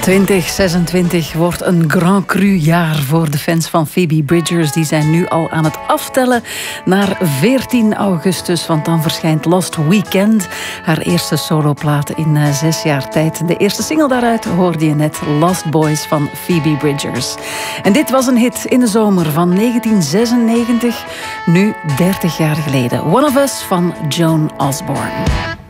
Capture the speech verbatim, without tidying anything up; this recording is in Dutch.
twintig zesentwintig wordt een Grand Cru jaar voor de fans van Phoebe Bridgers. Die zijn nu al aan het aftellen naar veertien augustus, want dan verschijnt Lost Weekend, haar eerste soloplaat in uh, zes jaar tijd. De eerste single daaruit hoorde je net, Lost Boys van Phoebe Bridgers. En dit was een hit in de zomer van negentien zesennegentig, nu dertig jaar geleden. One of Us van Joan Osborne.